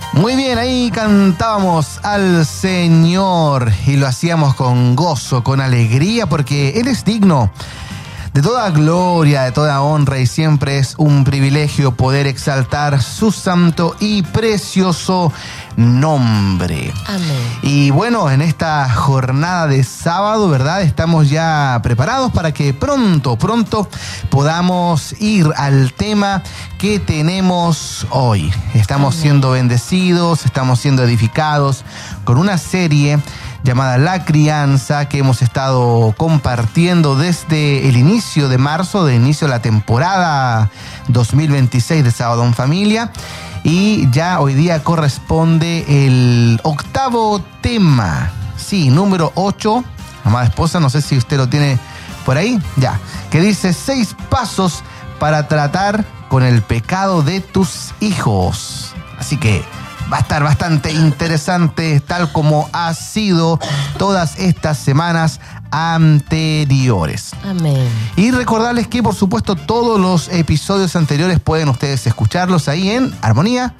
Muy bien, ahí cantábamos al Señor y lo hacíamos con gozo, con alegría, porque Él es digno de toda gloria, de toda honra, y siempre es un privilegio poder exaltar su santo y precioso nombre. Amén. Y bueno, en esta jornada de sábado, ¿verdad? Estamos ya preparados para que pronto podamos ir al tema que tenemos hoy. Estamos siendo bendecidos, estamos siendo edificados con una serie llamada La Crianza, que hemos estado compartiendo desde el inicio de marzo, de inicio de la temporada 2026 de Sábado en Familia. Y ya hoy día corresponde el octavo tema. Sí, número 8. Amada esposa, no sé si usted lo tiene por ahí. Ya. Que dice 6 pasos para tratar con el pecado de tus hijos. Así que va a estar bastante interesante, tal como ha sido todas estas semanas anteriores. Amén. Y recordarles que, por supuesto, todos los episodios anteriores pueden ustedes escucharlos ahí en armonía.cl.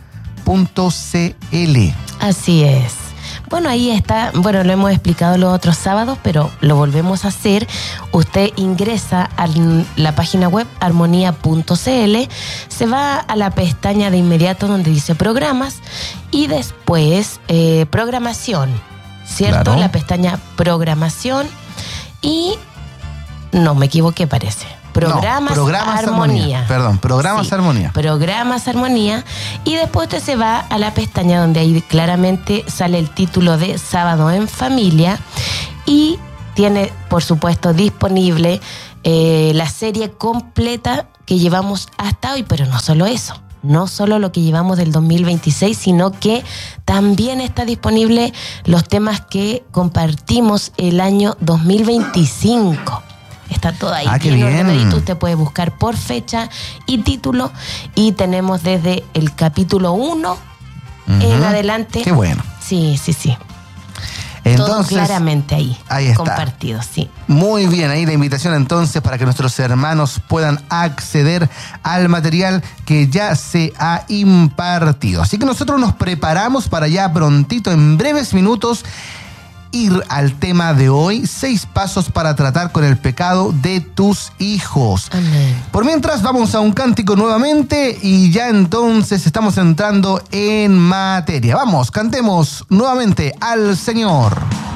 Así es. Bueno, ahí está, lo hemos explicado los otros sábados, pero lo volvemos a hacer. Usted ingresa a la página web armonía.cl, se va a la pestaña de inmediato donde dice programas y después programación, ¿cierto? Claro. La pestaña programación y no me equivoqué, parece. Programas Armonía. Perdón, Programas Sí, Armonía. Programas Armonía. Y después usted se va a la pestaña donde ahí claramente sale el título de Sábado en Familia. Y tiene, por supuesto, disponible la serie completa que llevamos hasta hoy. Pero no solo eso. No solo lo que llevamos del 2026, sino que también está disponible los temas que compartimos el año 2025. Está todo ahí. Qué bien. Ordenadito. Usted puede buscar por fecha y título. Y tenemos desde el capítulo 1 en adelante. Qué bueno. Sí. Entonces, todo claramente ahí está. Compartido, sí. Muy bien, ahí la invitación entonces para que nuestros hermanos puedan acceder al material que ya se ha impartido. Así que nosotros nos preparamos para ya prontito, en breves minutos, ir al tema de hoy, 6 pasos para tratar con el pecado de tus hijos. Amén. Por mientras, vamos a un cántico nuevamente y ya entonces estamos entrando en materia. Vamos, cantemos nuevamente al Señor.